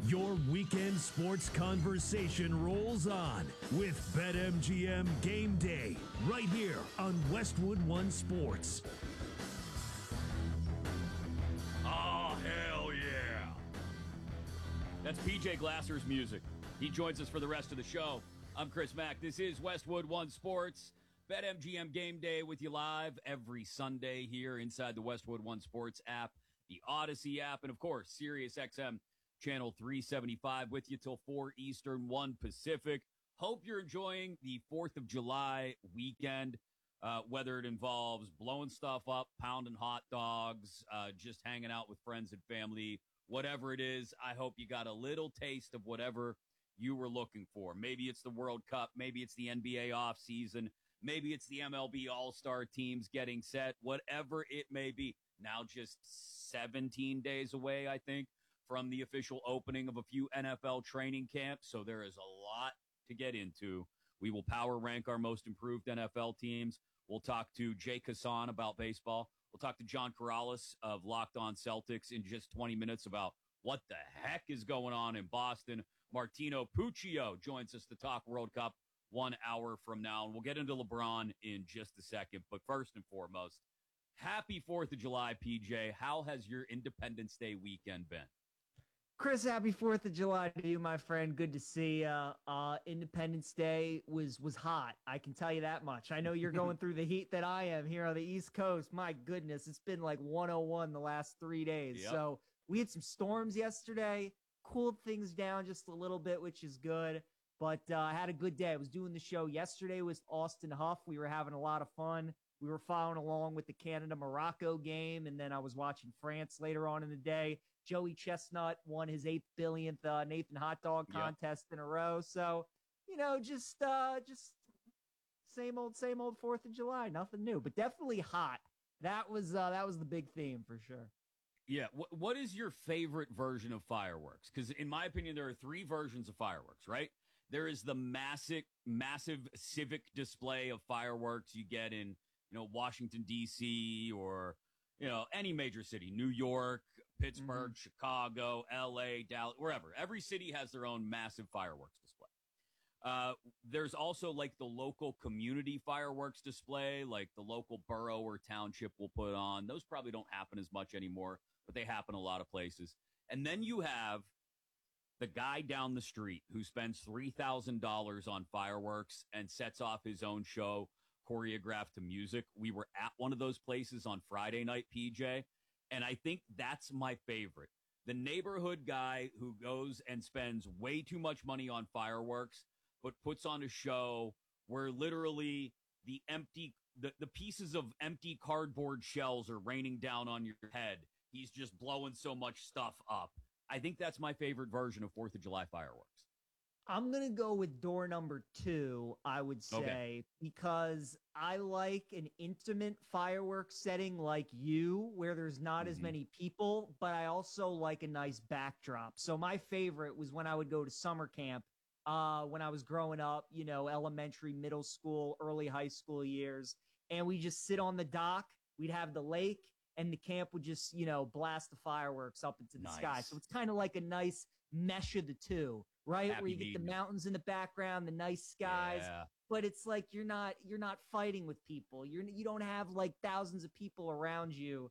Your weekend sports conversation rolls on with BetMGM Game Day right here on Westwood One Sports. Oh, hell yeah. That's PJ Glasser's music. He joins us for the rest of the show. I'm Chris Mack. This is Westwood One Sports. BetMGM Game Day with you live every Sunday here inside the Westwood One Sports app, the Odyssey app, and, of course, SiriusXM Channel 375 with you till 4 Eastern, 1 Pacific. Hope you're enjoying the 4th of July weekend, whether it involves blowing stuff up, pounding hot dogs, just hanging out with friends and family, whatever it is. I hope you got a little taste of whatever you were looking for. Maybe it's the World Cup. Maybe it's the NBA offseason. Maybe it's the MLB All-Star teams getting set. Whatever it may be. Now just 17 days away, I think, from the official opening of a few NFL training camps. So there is a lot to get into. We will power rank our most improved NFL teams. We'll talk to Jay Kassan about baseball. We'll talk to John Corrales of Locked On Celtics in just 20 minutes about what the heck is going on in Boston. Martino Puccio joins us to talk World Cup 1 hour from now. And we'll get into LeBron in just a second. But first and foremost, happy 4th of July, PJ. How has your Independence Day weekend been? Chris, happy 4th of July to you, my friend. Good to see you. Independence Day was hot. I can tell you that much. I know you're going through the heat that I am here on the East Coast. My goodness, it's been like 101 the last 3 days. Yep. So we had some storms yesterday, cooled things down just a little bit, which is good. But I had a good day. I was doing the show yesterday with Austin Huff. We were having a lot of fun. We were following along with the Canada-Morocco game, and then I was watching France later on in the day. Joey Chestnut won his 8th billionth Nathan Hot Dog contest in a row. So, just same old 4th of July, nothing new, but definitely hot. That was the big theme for sure. Yeah. What is your favorite version of fireworks? Because in my opinion, there are 3 versions of fireworks, right? There is the massive civic display of fireworks you get in, Washington, D.C. or, any major city, New York, Pittsburgh, Chicago, L.A., Dallas, wherever. Every city has their own massive fireworks display. There's also like the local community fireworks display, like the local borough or township will put on. Those probably don't happen as much anymore, but they happen a lot of places. And then you have the guy down the street who spends $3,000 on fireworks and sets off his own show choreographed to music. We were at one of those places on Friday night, PJ, and I think that's my favorite. The neighborhood guy who goes and spends way too much money on fireworks, but puts on a show where literally the pieces of empty cardboard shells are raining down on your head. He's just blowing so much stuff up. I think that's my favorite version of 4th of July fireworks. I'm going to go with door number 2, I would say, because I like an intimate fireworks setting like you, where there's not as many people, but I also like a nice backdrop. So my favorite was when I would go to summer camp when I was growing up, elementary, middle school, early high school years, and we just sit on the dock. We'd have the lake, and the camp would just, blast the fireworks up into the sky. So it's kind of like a nice mesh of the two. Right, Happy where you get the mountains in the background, the nice skies, but it's like you're not fighting with people. You don't have like thousands of people around you.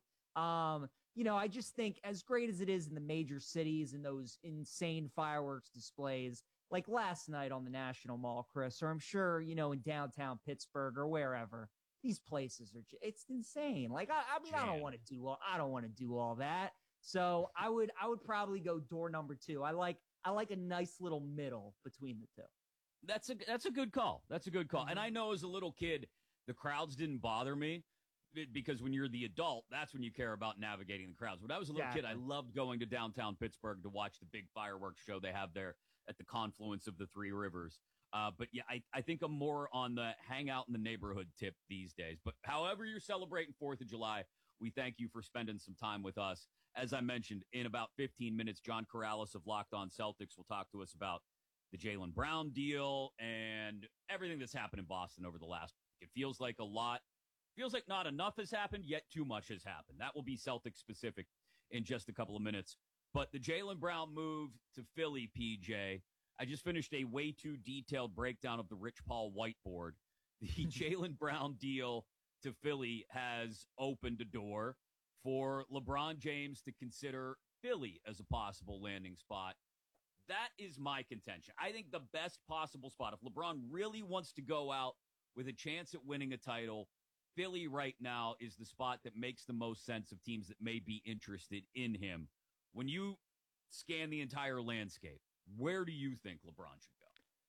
I just think as great as it is in the major cities and those insane fireworks displays, like last night on the National Mall, Chris, or I'm sure in downtown Pittsburgh or wherever, these places it's insane. Like I don't want to do all that. So I would probably go door number 2. I like a nice little middle between the two. That's a good call. That's a good call. And I know as a little kid, the crowds didn't bother me because when you're the adult, that's when you care about navigating the crowds. When I was a little kid, I loved going to downtown Pittsburgh to watch the big fireworks show they have there at the confluence of the 3 rivers. But yeah, I think I'm more on the hang out in the neighborhood tip these days. But however you're celebrating 4th of July, we thank you for spending some time with us. As I mentioned, in about 15 minutes, John Corrales of Locked On Celtics will talk to us about the Jaylen Brown deal and everything that's happened in Boston over the last week. It feels like a lot. Feels like not enough has happened, yet too much has happened. That will be Celtics specific in just a couple of minutes. But the Jaylen Brown move to Philly, PJ, I just finished a way too detailed breakdown of the Rich Paul whiteboard. The Jaylen Brown deal to Philly has opened a door for LeBron James to consider Philly as a possible landing spot. That is my contention. I think the best possible spot, if LeBron really wants to go out with a chance at winning a title, Philly right now is the spot that makes the most sense of teams that may be interested in him. When you scan the entire landscape, where do you think LeBron should go?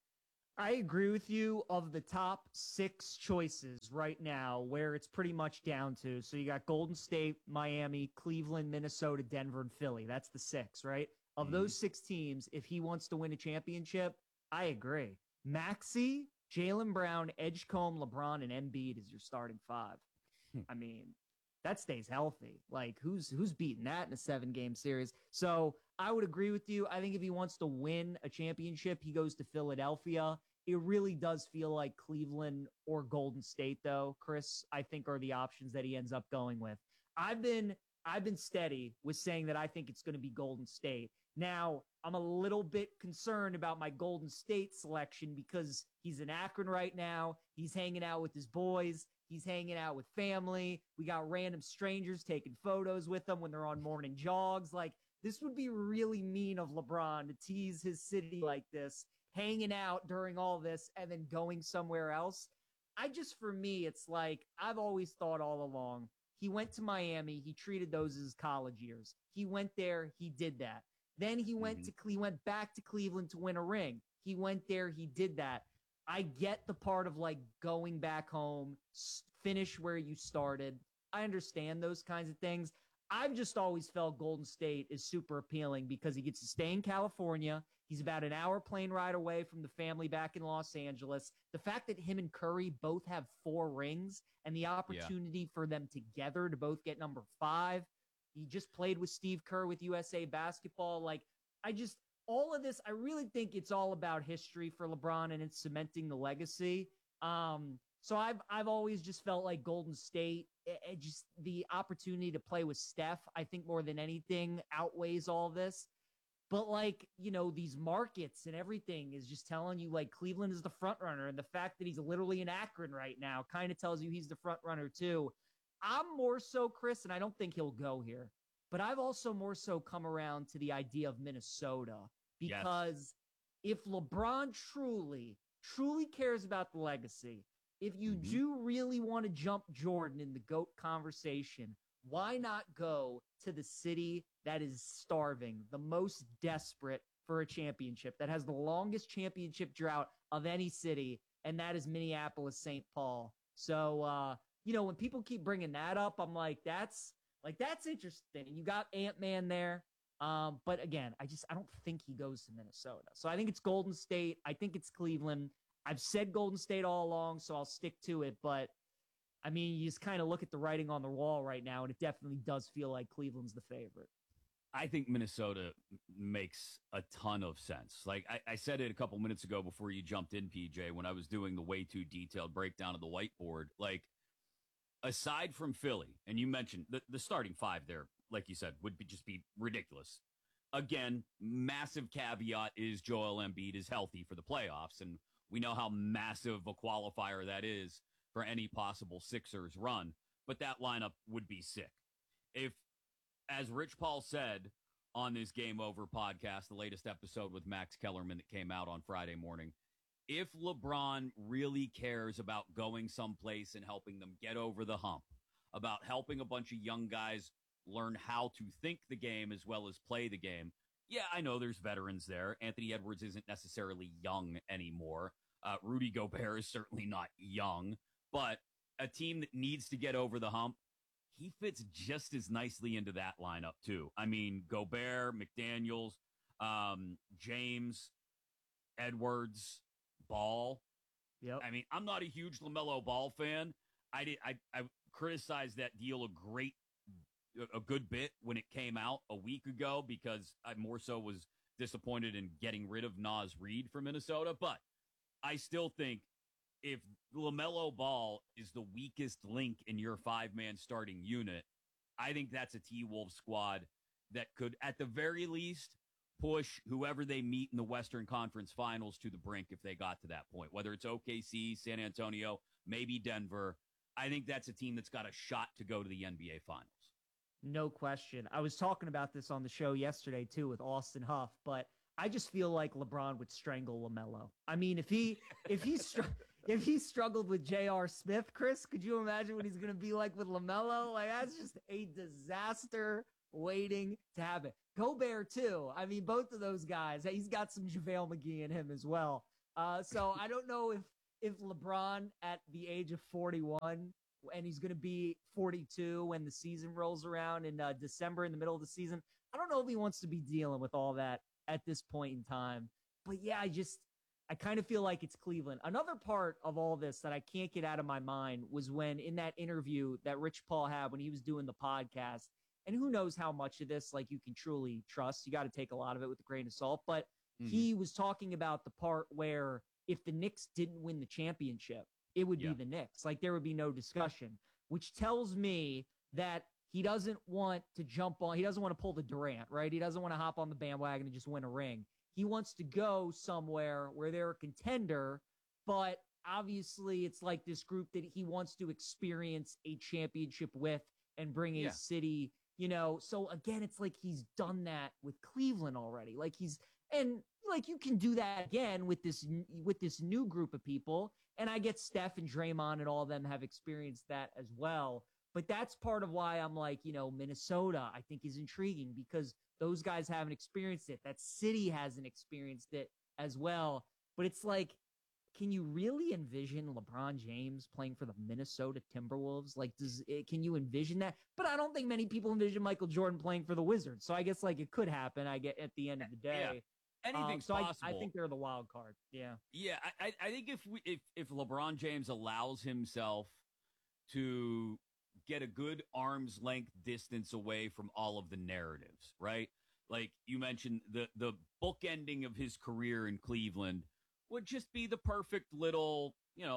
I agree with you. Of the top 6 choices right now, where it's pretty much down to, so you got Golden State, Miami, Cleveland, Minnesota, Denver, and Philly. That's the 6, right? Of those 6 teams, if he wants to win a championship, I agree. Maxey, Jaylen Brown, Edgecombe, LeBron, and Embiid is your starting 5. I mean, that stays healthy. Like, who's beating that in a 7-game series? So I would agree with you. I think if he wants to win a championship, he goes to Philadelphia. It really does feel like Cleveland or Golden State, though, Chris, I think are the options that he ends up going with. I've been steady with saying that I think it's going to be Golden State. Now, I'm a little bit concerned about my Golden State selection because he's in Akron right now. He's hanging out with his boys. He's hanging out with family. We got random strangers taking photos with them when they're on morning jogs. Like, this would be really mean of LeBron to tease his city like this, hanging out during all this and then going somewhere else. For me, it's like, I've always thought all along, he went to Miami. He treated those as college years. He went there. He did that. Then he went back to Cleveland to win a ring. He went there. He did that. I get the part of like going back home, finish where you started. I understand those kinds of things. I've just always felt Golden State is super appealing because he gets to stay in California. He's about an hour plane ride away from the family back in Los Angeles. The fact that him and Curry both have 4 rings and the opportunity for them together to both get number 5. He just played with Steve Kerr with USA Basketball. Like, all of this, I really think it's all about history for LeBron and it's cementing the legacy. So I've always just felt like Golden State, just the opportunity to play with Steph, I think more than anything outweighs all this. But like, these markets and everything is just telling you like Cleveland is the front runner. And the fact that he's literally in Akron right now kind of tells you he's the front runner too. I'm more so, Chris, and I don't think he'll go here, but I've also more so come around to the idea of Minnesota because if LeBron truly cares about the legacy, if you do really want to jump Jordan in the GOAT conversation, why not go to the city that is starving, the most desperate for a championship, that has the longest championship drought of any city, and that is Minneapolis, St. Paul. So, when people keep bringing that up, I'm like, that's interesting. You got Ant-Man there. But again, I don't think he goes to Minnesota. So I think it's Golden State. I think it's Cleveland. I've said Golden State all along, so I'll stick to it. But I mean, you just kind of look at the writing on the wall right now, and it definitely does feel like Cleveland's the favorite. I think Minnesota makes a ton of sense. Like I said it a couple minutes ago before you jumped in, PJ, when I was doing the way too detailed breakdown of the whiteboard. Like, aside from Philly, and you mentioned the starting 5 there, like you said, would just be ridiculous. Again, massive caveat is Joel Embiid is healthy for the playoffs, and we know how massive a qualifier that is for any possible Sixers run, but that lineup would be sick. If, as Rich Paul said on this Game Over podcast, the latest episode with Max Kellerman that came out on Friday morning, if LeBron really cares about going someplace and helping them get over the hump, about helping a bunch of young guys learn how to think the game as well as play the game, yeah, I know there's veterans there. Anthony Edwards isn't necessarily young anymore. Rudy Gobert is certainly not young, but a team that needs to get over the hump, he fits just as nicely into that lineup too. I mean, Gobert, McDaniels, James, Edwards, Ball. Yep. I mean, I'm not a huge LaMelo Ball fan. I criticized that deal a good bit when it came out a week ago because I more so was disappointed in getting rid of Naz Reid from Minnesota. But I still think if LaMelo Ball is the weakest link in your 5-man starting unit, I think that's a T-Wolves squad that could, at the very least, push whoever they meet in the Western Conference Finals to the brink if they got to that point, whether it's OKC, San Antonio, maybe Denver. I think that's a team that's got a shot to go to the NBA Finals. No question. I was talking about this on the show yesterday, too, with Austin Huff, but I just feel like LeBron would strangle LaMelo. I mean, if he struggled with J.R. Smith, Chris, could you imagine what he's going to be like with LaMelo? Like, that's just a disaster waiting to happen. Gobert, too. I mean, both of those guys, he's got some JaVale McGee in him as well. So I don't know if LeBron at the age of 41, and he's going to be 42 when the season rolls around in December in the middle of the season, I don't know if he wants to be dealing with all that at this point in time. But yeah, I kind of feel like it's Cleveland. Another part of all this that I can't get out of my mind was when in that interview that Rich Paul had when he was doing the podcast, and who knows how much of this like you can truly trust. You got to take a lot of it with a grain of salt. But he was talking about the part where if the Knicks didn't win the championship, it would be the Knicks. Like there would be no discussion, which tells me that he doesn't want to jump on. He doesn't want to pull the Durant, right? He doesn't want to hop on the bandwagon and just win a ring. He wants to go somewhere where they're a contender, but obviously it's like this group that he wants to experience a championship with and bring his city, you know. So again, it's like he's done that with Cleveland already. Like and you can do that again with this new group of people. And I get Steph and Draymond and all of them have experienced that as well. But that's part of why I'm like, Minnesota, I think is intriguing because those guys haven't experienced it. That city hasn't experienced it as well. But it's like, can you really envision LeBron James playing for the Minnesota Timberwolves? Like, can you envision that? But I don't think many people envision Michael Jordan playing for the Wizards. So I guess like it could happen, I get at the end of the day. Yeah. Anything's so possible. I think they're the wild card. Yeah. Yeah. I think if LeBron James allows himself to get a good arm's length distance away from all of the narratives, right? Like you mentioned, the bookending of his career in Cleveland would just be the perfect little,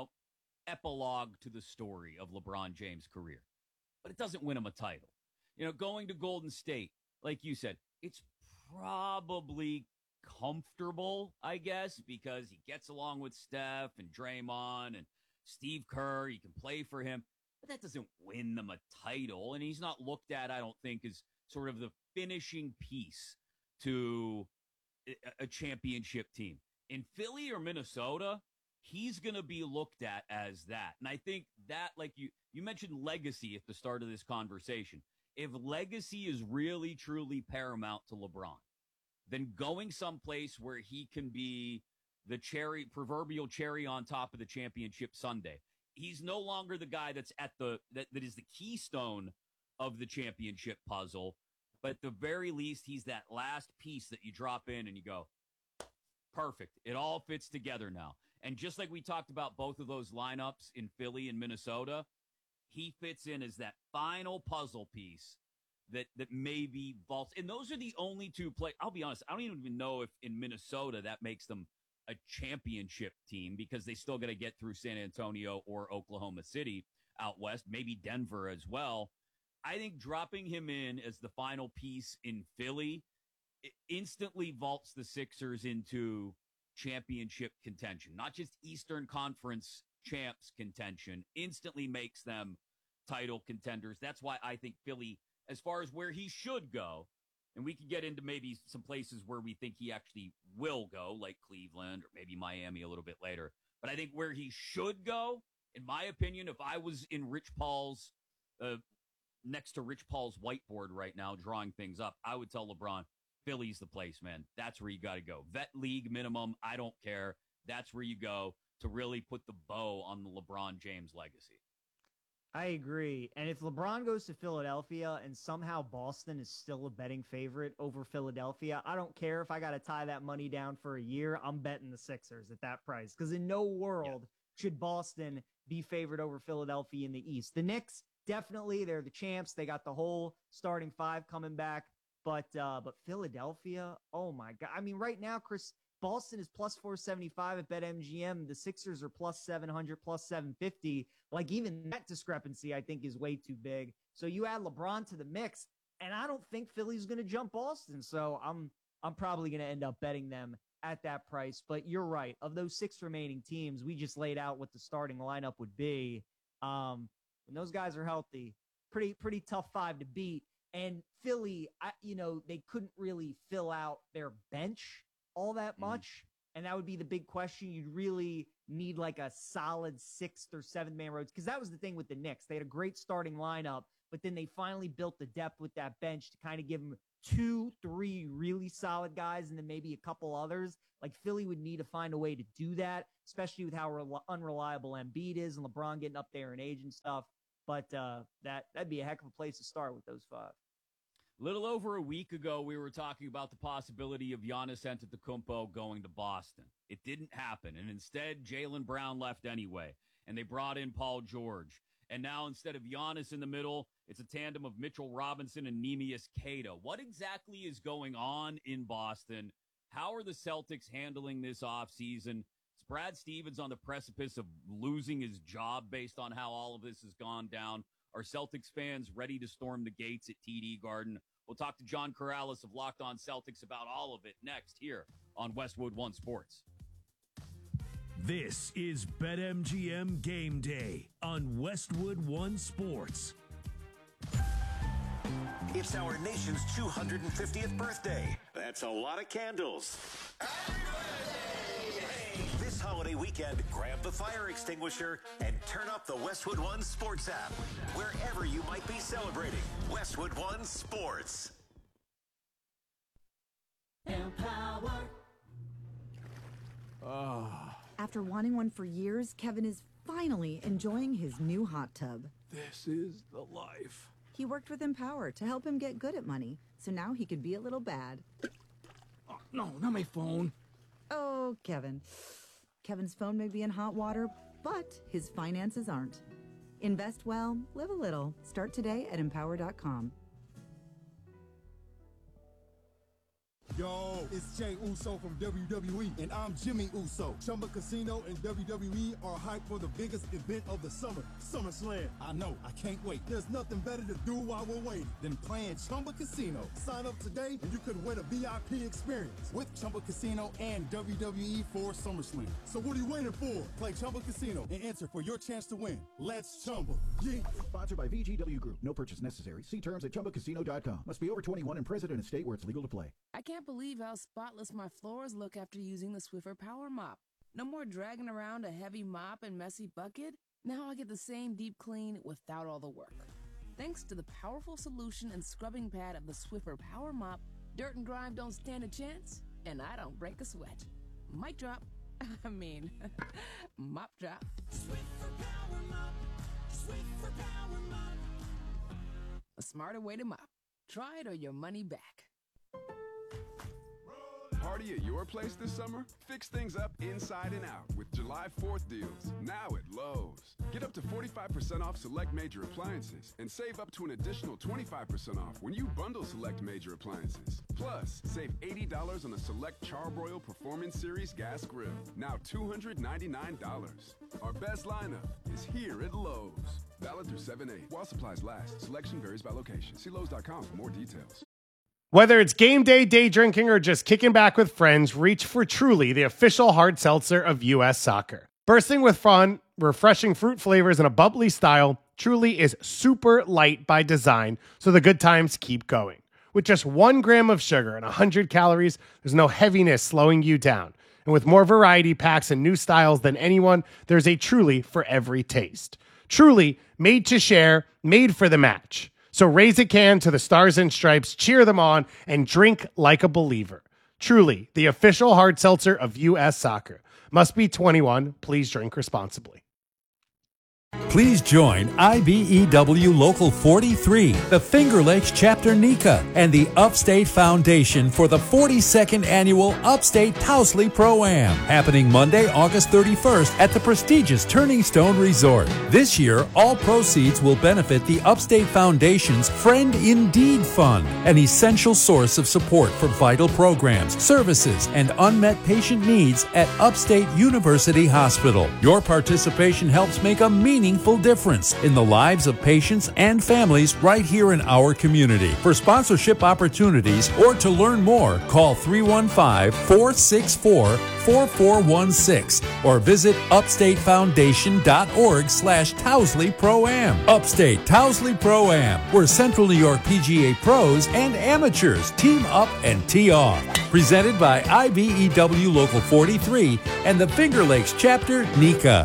epilogue to the story of LeBron James' career. But it doesn't win him a title. Going to Golden State, like you said, it's probably comfortable, I guess, because he gets along with Steph and Draymond and Steve Kerr. He can play for him. But that doesn't win them a title, and he's not looked at, I don't think, as sort of the finishing piece to a championship team. In Philly or Minnesota, he's going to be looked at as that. And I think that, like you mentioned legacy at the start of this conversation. If legacy is really, truly paramount to LeBron, then going someplace where he can be the proverbial cherry on top of the championship sundae. He's no longer the guy that's that is the keystone of the championship puzzle, but at the very least, he's that last piece that you drop in and you go, perfect. It all fits together now. And just like we talked about both of those lineups in Philly and Minnesota, he fits in as that final puzzle piece that maybe vaults. And those are the only two I'll be honest, I don't even know if in Minnesota that makes them a championship team because they still got to get through San Antonio or Oklahoma City out west, maybe Denver as well. I think dropping him in as the final piece in Philly instantly vaults the Sixers into championship contention, not just Eastern Conference champs contention, instantly makes them title contenders. That's why I think Philly, as far as where he should go, and we can get into maybe some places where we think he actually will go, like Cleveland or maybe Miami a little bit later. But I think where he should go, in my opinion, if I was in Rich Paul's, next to Rich Paul's whiteboard right now, drawing things up, I would tell LeBron, Philly's the place, man. That's where you got to go. Vet league minimum, I don't care. That's where you go to really put the bow on the LeBron James legacy. I agree. And if LeBron goes to Philadelphia and somehow Boston is still a betting favorite over Philadelphia, I don't care if I got to tie that money down for a year. I'm betting the Sixers at that price because in no world should Boston be favored over Philadelphia in the East. The Knicks, definitely, they're the champs. They got the whole starting five coming back. But Philadelphia, oh my God. I mean, right now, Chris, Boston is plus 475 at BetMGM. The Sixers are plus 700, plus 750. Like even that discrepancy, I think, is way too big. So you add LeBron to the mix, And I don't think Philly's going to jump Boston. So I'm probably going to end up betting them at that price. But you're right. Of those 6 remaining teams, we just laid out what the starting lineup would be. When those guys are healthy, pretty tough 5 to beat. And Philly, they couldn't really fill out their bench all that much. And that would be the big question. You'd really need like a solid 6th or 7th man roads. Because that was the thing with the Knicks. They had a great starting lineup, but then they finally built the depth with that bench to kind of give them 2-3 really solid guys and then maybe a couple others. Like Philly would need to find a way to do that, especially with how unreliable Embiid is and LeBron getting up there in age and stuff. But that'd be a heck of a place to start with those 5. Little over a week ago, we were talking about the possibility of Giannis Antetokounmpo going to Boston. It didn't happen, and instead, Jaylen Brown left anyway, and they brought in Paul George. And now, instead of Giannis in the middle, it's a tandem of Mitchell Robinson and Neemias Queta. What exactly is going on in Boston? How are the Celtics handling this offseason? Is Brad Stevens on the precipice of losing his job based on how all of this has gone down? Are Celtics fans ready to storm the gates at TD Garden? We'll talk to John Corrales of Locked On Celtics about all of it next here on Westwood One Sports. This is BetMGM Game Day on Westwood One Sports. It's our nation's 250th birthday. That's a lot of candles. This holiday weekend, grab the fire extinguisher and turn up the Westwood One Sports app. Wherever you might be celebrating, Westwood One Sports. Empower. After wanting one for years, Kevin is finally enjoying his new hot tub. This is the life. He worked with Empower to help him get good at money, so now he could be a little bad. Oh, no, not my phone. Oh, Kevin. Kevin's phone may be in hot water, but his finances aren't. Invest well, live a little. Start today at Empower.com. Yo, it's Jay Uso from WWE, and I'm Jimmy Uso. Chumba Casino and WWE are hyped for the biggest event of the summer, SummerSlam. I know, I can't wait. There's nothing better to do while we're waiting than playing Chumba Casino. Sign up today, and you could win a VIP experience with Chumba Casino and WWE for SummerSlam. So what are you waiting for? Play Chumba Casino and enter for your chance to win. Let's Chumba. Yeah. Sponsored by VGW Group. No purchase necessary. See terms at ChumbaCasino.com. Must be over 21 and present in a state where it's legal to play. I can't believe how spotless my floors look after using the Swiffer Power Mop. No more dragging around a heavy mop and messy bucket. Now I get the same deep clean without all the work. Thanks to the powerful solution and scrubbing pad of the Swiffer Power Mop, dirt and grime don't stand a chance, and I don't break a sweat. Mic drop. Mop drop. Swiffer Power Mop. Swiffer Power Mop. A smarter way to mop. Try it or your money back. Party at your place this summer? Fix things up inside and out with July 4th deals, now at Lowe's. Get up to 45% off select major appliances and save up to an additional 25% off when you bundle select major appliances. Plus, save $80 on a select Charbroil Performance Series gas grill, now $299. Our best lineup is here at Lowe's. Valid through 7/8. While supplies last, selection varies by location. See Lowe's.com for more details. Whether it's game day, day drinking, or just kicking back with friends, reach for Truly, the official hard seltzer of U.S. Soccer. Bursting with fun, refreshing fruit flavors, and a bubbly style, Truly is super light by design, so the good times keep going. With just 1 gram of sugar and 100 calories, there's no heaviness slowing you down. And with more variety packs and new styles than anyone, there's a Truly for every taste. Truly, made to share, made for the match. So raise a can to the Stars and Stripes, cheer them on, and drink like a believer. Truly, the official hard seltzer of U.S. Soccer. Must be 21. Please drink responsibly. Please join IBEW Local 43, the Finger Lakes Chapter NECA, and the Upstate Foundation for the 42nd Annual Upstate Tousley Pro-Am, happening Monday, August 31st at the prestigious Turning Stone Resort. This year, all proceeds will benefit the Upstate Foundation's Friend Indeed Fund, an essential source of support for vital programs, services, and unmet patient needs at Upstate University Hospital. Your participation helps make a meaningful meaningful difference in the lives of patients and families right here in our community. For sponsorship opportunities or to learn more, call 315-464-4416 or visit upstatefoundation.org/Towsley Pro-Am. Upstate Towsley Pro-Am, where Central New York PGA pros and amateurs team up and tee off. Presented by IBEW Local 43 and the Finger Lakes Chapter, NECA.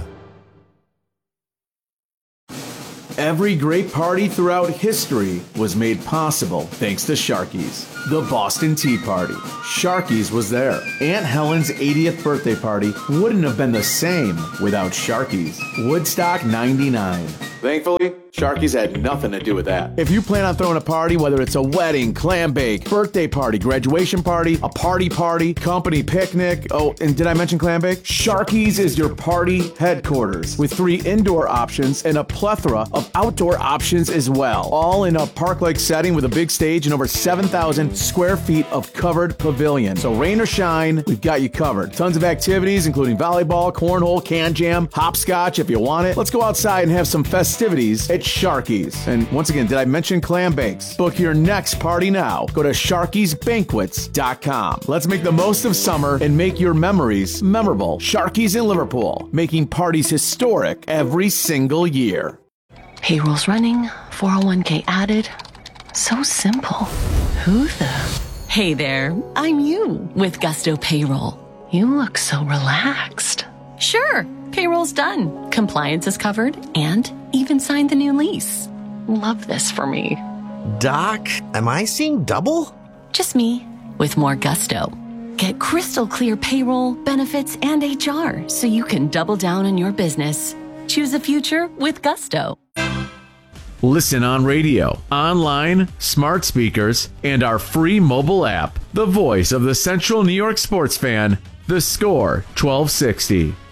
Every great party throughout history was made possible thanks to Sharky's. The Boston Tea Party. Sharky's was there. Aunt Helen's 80th birthday party wouldn't have been the same without Sharky's. Woodstock 99. Thankfully, Sharky's had nothing to do with that. If you plan on throwing a party, whether it's a wedding, clam bake, birthday party, graduation party, a party, company picnic, oh, and did I mention clam bake? Sharky's is your party headquarters with 3 indoor options and a plethora of outdoor options as well. All in a park-like setting with a big stage and over 7,000 square feet of covered pavilion. So rain or shine, we've got you covered. Tons of activities, including volleyball, cornhole, can jam, hopscotch if you want it. Let's go outside and have some festivities at Sharky's. And once again, did I mention clam bakes? Book your next party now. Go to Sharky'sBanquets.com. Let's make the most of summer and make your memories memorable. Sharky's in Liverpool, making parties historic every single year. Payroll's running, 401k added. So simple. Who the? Hey there, I'm you with Gusto Payroll. You look so relaxed. Sure, payroll's done. Compliance is covered and even signed the new lease. Love this for me. Doc, am I seeing double? Just me with more gusto. Get crystal clear payroll, benefits, and HR so you can double down on your business. Choose a future with Gusto. Listen on radio, online, smart speakers, and our free mobile app. The voice of the Central New York sports fan, The Score 1260.